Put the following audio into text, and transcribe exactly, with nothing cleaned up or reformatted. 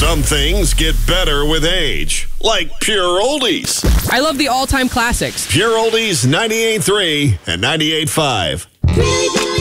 Some things get better with age, like Pure Oldies. I love the all-time classics. Pure Oldies ninety-eight point three and ninety-eight point five. Really